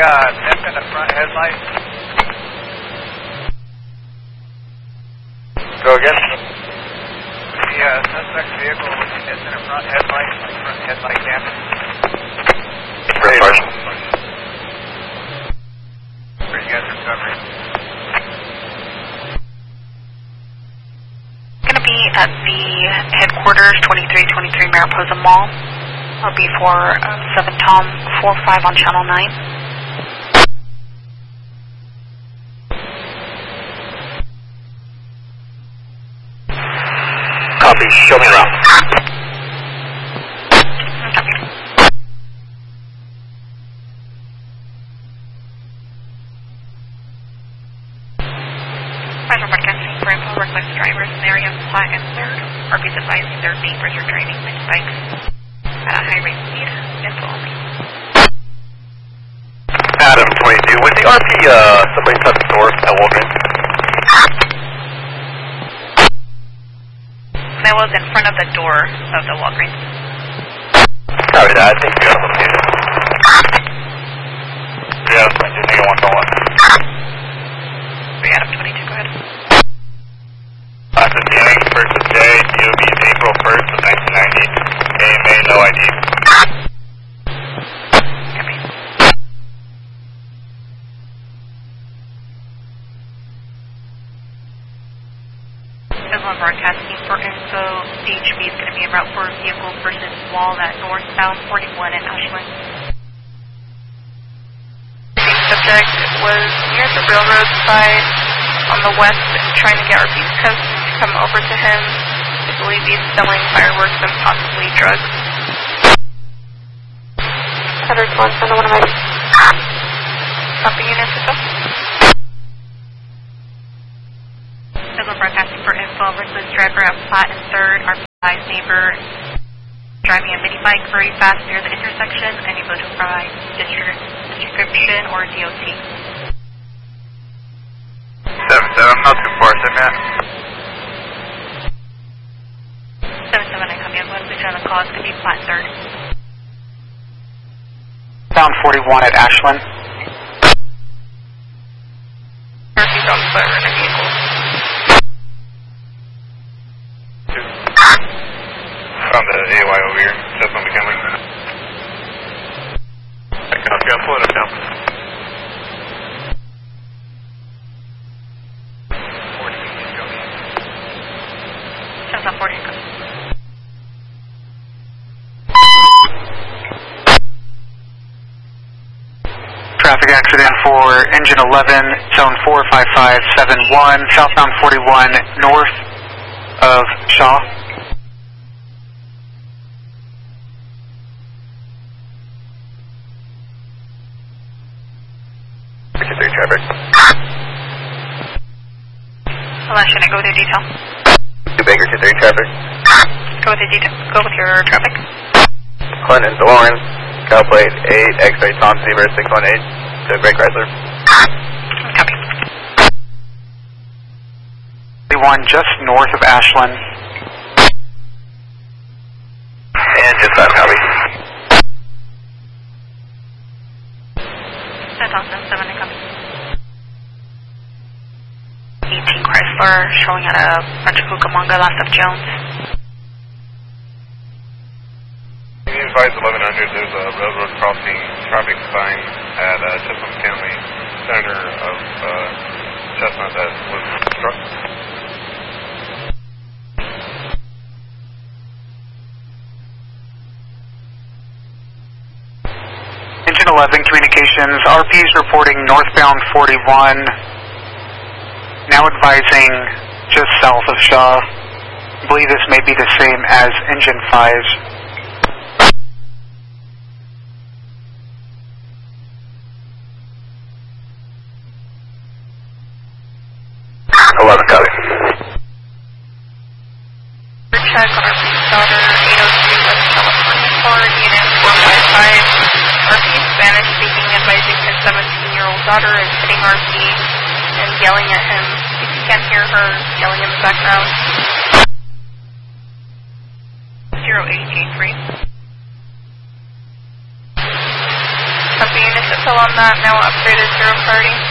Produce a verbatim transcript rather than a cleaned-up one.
uh, dent in the front headlight. Go again. The uh, suspect vehicle with the dent in the front headlight, like front headlight damage. Very partial. Where you guys are covering? Going to be at the headquarters, twenty-three twenty-three Mariposa Mall. I'll be for uh, seven Tom four five on Channel nine. Copy. Show me around. Copy. Special broadcasting for info reflects drivers in the area of Platte and third. R P's advising their neighbors are driving mini bikes at a high rate of speed. Info only. Adam twenty-two. When the R P, uh, somebody touched the door at Walgreens? That was in front of the door of the Walgreens. Copy that. I think we got a location. Yeah, I think I want to know what. three Adam twenty-two, go ahead. That's a Jennings versus J. D O B April first of nineteen ninety. A M A, no I D. Copy. Islam broadcasting for info. D H B is going to be en route for vehicle versus wall at northbound forty-one in Ashland. The subject was near the railroad side on the west, trying to get our East Coast to come over to him. I believe he's selling fireworks and possibly drugs. Headers one, send one of my something unit system. Islam broadcasting for info versus driver at Platte and third. Our Pi's neighbor driving a mini bike very fast near the intersection. Any able to provide description or D O T. seven seven, not too far, sir, Matt. seven seven, I come in. One switch on the call. It's going to be Platte third. Bound forty-one at Ashland. Murphy's on fire in a vehicle. Found the A Y over here. That's on McKinley. I can I'll pull it up now. Sounds on forty. Traffic accident for engine eleven, zone four five five seven one, southbound forty-one, north of Shaw. Secondary traffic. Hello, should I go with your detail? Two Baker secondary traffic. Go with your detail. Go with your traffic. Clinton, DeLorean, Cal plate eight, X-ray Tom Seaver six one eight to Great Chrysler. Copy. One just north of Ashland. And just that copy. That's awesome. seven, I copy. eighteen Chrysler showing at a bunch of Cucamonga last of Jones. You advise eleven hundred, there's a railroad crossing traffic sign at uh, Chestnut McKinley, center of uh, Chestnut that was struck. Engine eleven communications, R Ps reporting northbound forty-one, now advising just south of Shaw. I believe this may be the same as engine five. eleven, copy. Check on our police daughter, eight oh two West California Court, unit four five five. R P Spanish speaking, advising his seventeen-year-old daughter is hitting R P and yelling at him. If you can't hear her yelling in the background. zero eight eight three. Copy units that fell on that, now upgraded zero priority.